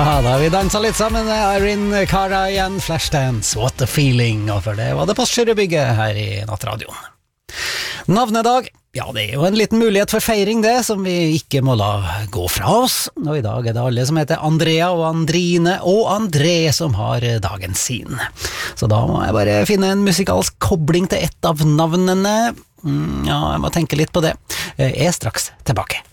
Ja, da har vi danset litt sammen med Irene Cara igjen, Flashdance, What a Feeling, og for det var det Postgirobygget her i Nattradioen. Navnedag, ja det er jo en liten mulighet for feiring det, som vi ikke må la gå fra oss, og i dag er det alle som heter Andrea og Andrine og André som har dagen sin. Så da må jeg bare finne en musikalsk kobling til ett av navnene. Ja, jeg må tenke litt på det. Jeg er straks tilbake.